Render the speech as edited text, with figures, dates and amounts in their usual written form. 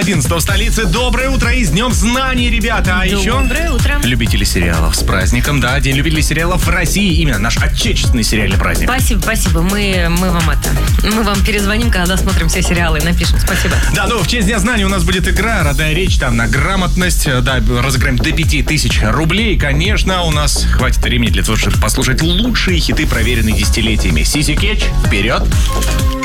11 в столице. Доброе утро и с Днем Знаний, ребята. А еще Доброе утро. любители сериалов с праздником. Да, День любителей сериалов в России. Именно наш отечественный сериальный праздник. Спасибо. Мы вам перезвоним, когда смотрим все сериалы, и напишем. Спасибо. Да, в честь Дня Знаний у нас будет игра «Родная речь», там на грамотность. Да, разыграем до 5000 рублей. Конечно, у нас хватит времени для того, чтобы послушать лучшие хиты, проверенные десятилетиями. Сиси Кетч, вперед!